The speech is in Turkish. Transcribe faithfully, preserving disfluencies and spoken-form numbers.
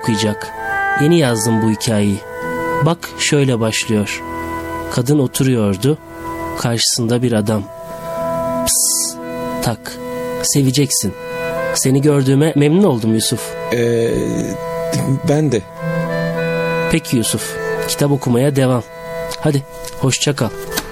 okuyacak. Yeni yazdım bu hikayeyi. Bak şöyle başlıyor. Kadın oturuyordu. Karşısında bir adam. Pıs, tak. Seveceksin. Seni gördüğüme memnun oldum Yusuf. Ee, ben de. Peki Yusuf. Kitap okumaya devam. Hadi hoşça kal.